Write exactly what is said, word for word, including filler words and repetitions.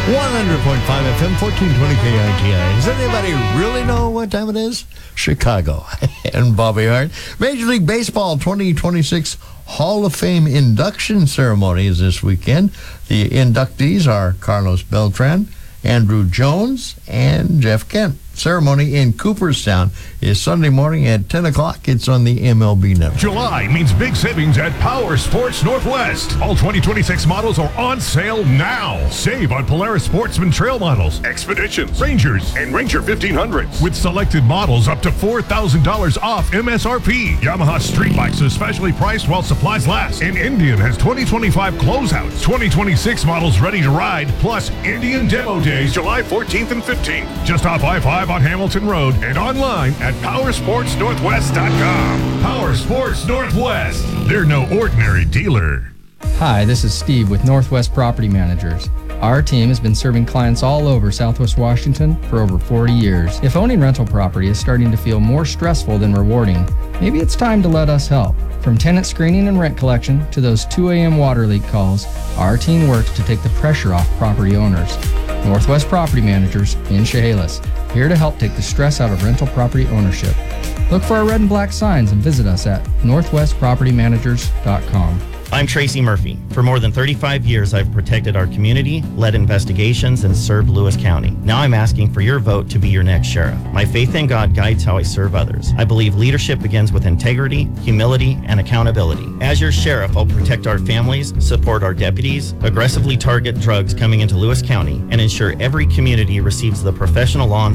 one hundred point five F M, fourteen twenty K I T I. Does anybody really know what time it is? Chicago. And Bobby Hart. Major League Baseball twenty twenty-six Hall of Fame induction ceremony is this weekend. The inductees are Carlos Beltran, Andrew Jones, and Jeff Kent. Ceremony in Cooperstown is Sunday morning at ten o'clock. It's on the M L B Network. July means big savings at Power Sports Northwest. All twenty twenty-six models are on sale now. Save on Polaris Sportsman Trail models, Expeditions, Rangers, and Ranger fifteen hundreds. With selected models up to four thousand dollars off M S R P. Yamaha Street Bikes is specially priced while supplies last. And Indian has twenty twenty-five closeouts. twenty twenty-six models ready to ride, plus Indian Demo Days July fourteenth and fifteenth. Just off I five on Hamilton Road and online at power sports northwest dot com. Power Sports Northwest. They're no ordinary dealer. Hi, this is Steve with Northwest Property Managers. Our team has been serving clients all over Southwest Washington for over forty years. If owning rental property is starting to feel more stressful than rewarding, maybe it's time to let us help. From tenant screening and rent collection to those two a.m. water leak calls, our team works to take the pressure off property owners. Northwest Property Managers in Chehalis, here to help take the stress out of rental property ownership. Look for our red and black signs and visit us at northwest property managers dot com. I'm Tracy Murphy. For more than thirty-five years, I've protected our community, led investigations, and served Lewis County. Now I'm asking for your vote to be your next sheriff. My faith in God guides how I serve others. I believe leadership begins with integrity, humility, and accountability. As your sheriff, I'll protect our families, support our deputies, aggressively target drugs coming into Lewis County, and ensure every community receives the professional law